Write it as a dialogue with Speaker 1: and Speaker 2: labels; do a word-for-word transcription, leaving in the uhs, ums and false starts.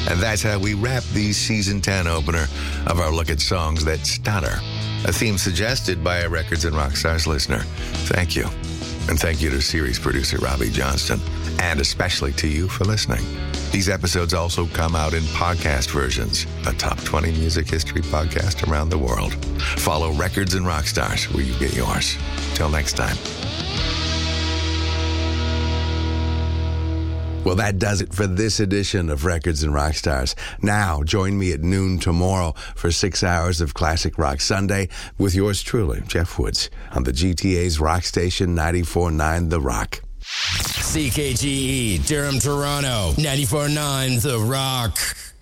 Speaker 1: And that's how we wrap the Season ten opener of our look at songs that stutter. A theme suggested by a Records and Rockstars listener. Thank you. And thank you to series producer Robbie Johnston. And especially to you for listening. These episodes also come out in podcast versions, a top twenty music history podcast around the world. Follow Records and Rockstars where you get yours. Till next time. Well, that does it for this edition of Records and Rockstars. Now, join me at noon tomorrow for six hours of Classic Rock Sunday with yours truly, Jeff Woods, on the G T A's rock station ninety-four point nine The Rock.
Speaker 2: C K G E, Durham, Toronto, ninety-four point nine The Rock.